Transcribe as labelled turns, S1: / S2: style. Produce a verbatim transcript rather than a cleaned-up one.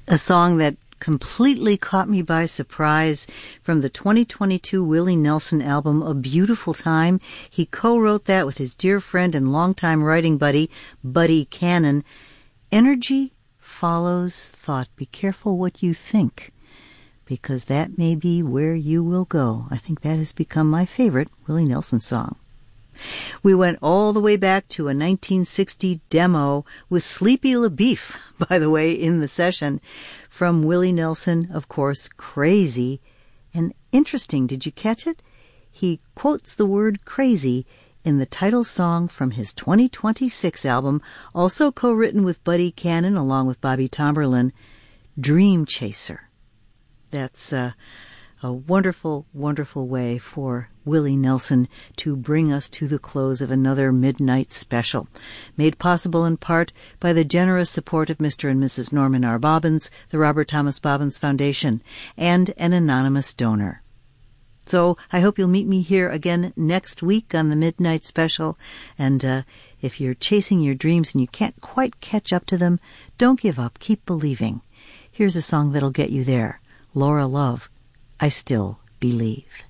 S1: A song that completely caught me by surprise from the twenty twenty-two Willie Nelson album, A Beautiful Time. He co-wrote that with his dear friend and longtime writing buddy, Buddy Cannon. Energy follows thought. Be careful what you think, because that may be where you will go. I think that has become my favorite Willie Nelson song. We went all the way back to a nineteen sixty demo with Sleepy LaBeef, by the way, in the session. From Willie Nelson, of course, Crazy. And interesting, did you catch it? He quotes the word crazy in the title song from his twenty twenty-six album, also co-written with Buddy Cannon along with Bobby Tomberlin, Dream Chaser. That's uh, a wonderful, wonderful way for Willie Nelson to bring us to the close of another Midnight Special, made possible in part by the generous support of Mister and Missus Norman R. Bobbins, the Robert Thomas Bobbins Foundation, and an anonymous donor. So I hope you'll meet me here again next week on the Midnight Special, and uh, if you're chasing your dreams and you can't quite catch up to them, don't give up, keep believing. Here's a song that'll get you there. Laura Love, I Still Believe.